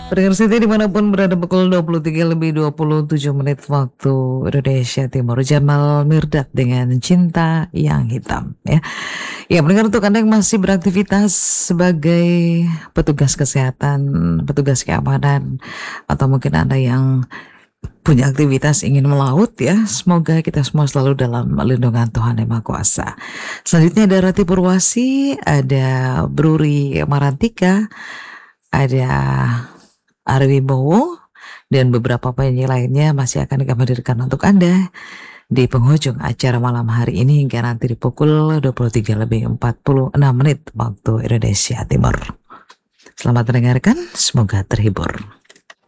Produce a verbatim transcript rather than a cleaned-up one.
Pendengar setia dimanapun berada, pukul dua puluh tiga lebih dua puluh tujuh menit waktu Indonesia Timur. Jamal Mirdad dengan Cinta Yang Hitam, ya. Ya, pendengar, untuk Anda yang masih beraktivitas sebagai petugas kesehatan, petugas keamanan, atau mungkin Anda yang punya aktivitas ingin melaut, ya, semoga kita semua selalu dalam lindungan Tuhan Yang Maha Kuasa. Selanjutnya ada Rati Purwasi, ada Bruri Marantika, ada Arwi Bowo, dan beberapa penyanyi lainnya masih akan kami hadirkan untuk Anda di penghujung acara malam hari ini hingga nanti di pukul dua puluh tiga lebih empat puluh enam menit waktu Indonesia Timur. Selamat mendengarkan, semoga terhibur.